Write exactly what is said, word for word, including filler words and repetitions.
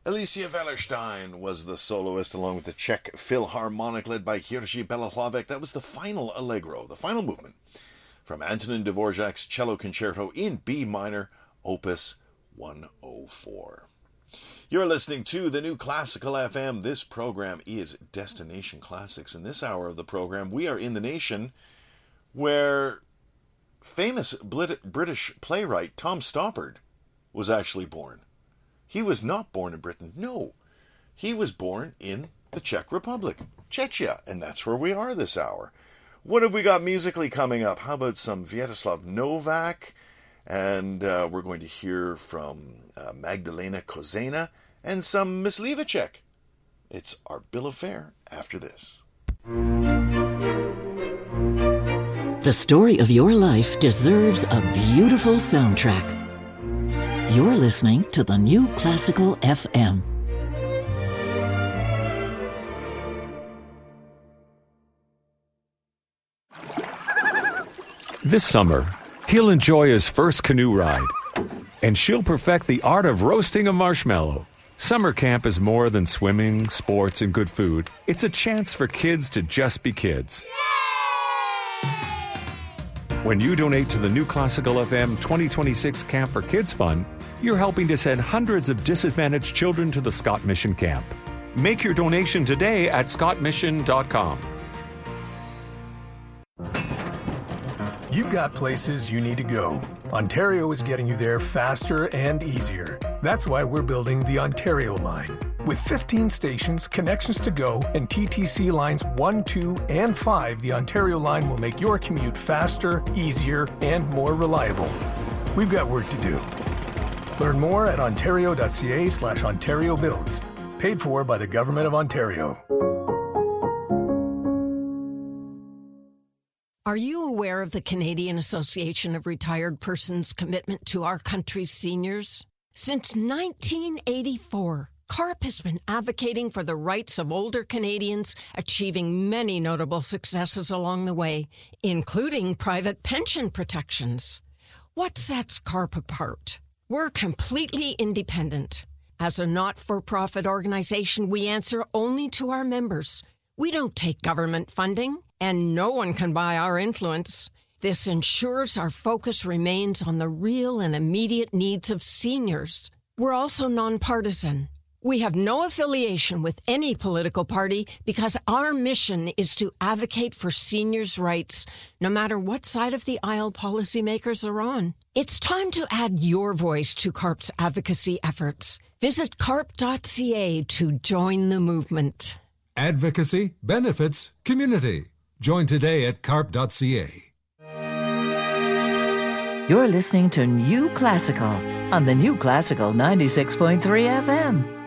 Alicia Wellerstein was the soloist, along with the Czech Philharmonic led by Jiří Bělohlavek. That was the final allegro, the final movement, from Antonin Dvorak's Cello Concerto in B minor, Opus one oh four. You're listening to the New Classical F M. This program is Destination Classics. In this hour of the program, we are in the nation where famous British playwright Tom Stoppard was actually born. He was not born in Britain. No, he was born in the Czech Republic, Czechia, and that's where we are this hour. What have we got musically coming up? How about some Sviatoslav Novak? And uh, we're going to hear from uh, Magdalena Kozena and some Mysliveček. It's our bill of fare after this. The story of your life deserves a beautiful soundtrack. You're listening to the New Classical F M. This summer, he'll enjoy his first canoe ride, and she'll perfect the art of roasting a marshmallow. Summer camp is more than swimming, sports, and good food. It's a chance for kids to just be kids. When you donate to the New Classical F M twenty twenty-six Camp for Kids Fund, you're helping to send hundreds of disadvantaged children to the Scott Mission Camp. Make your donation today at scott mission dot com. You've got places you need to go. Ontario is getting you there faster and easier. That's why we're building the Ontario line. With fifteen stations, connections to go, and T T C lines one, two, and five, the Ontario line will make your commute faster, easier, and more reliable. We've got work to do. Learn more at ontario.ca slash Ontario Builds. Paid for by the Government of Ontario. Are you aware of the Canadian Association of Retired Persons' commitment to our country's seniors? Since nineteen eighty-four, CARP has been advocating for the rights of older Canadians, achieving many notable successes along the way, including private pension protections. What sets CARP apart? We're completely independent. As a not-for-profit organization, we answer only to our members. We don't take government funding, and no one can buy our influence. This ensures our focus remains on the real and immediate needs of seniors. We're also nonpartisan. We have no affiliation with any political party because our mission is to advocate for seniors' rights, no matter what side of the aisle policymakers are on. It's time to add your voice to CARP's advocacy efforts. Visit carp dot c a to join the movement. Advocacy, benefits, community. Join today at carp dot c a. You're listening to New Classical on the New Classical ninety-six point three F M.